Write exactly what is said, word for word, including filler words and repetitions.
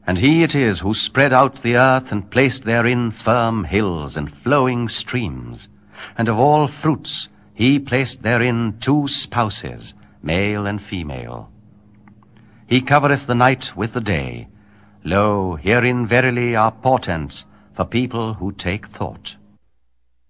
And he it is who spread out the earth and placed therein firm hills and flowing streams. And of all fruits he placed therein two spouses, male and female. He covereth the night with the day. Lo, herein verily are portents for people who take thought.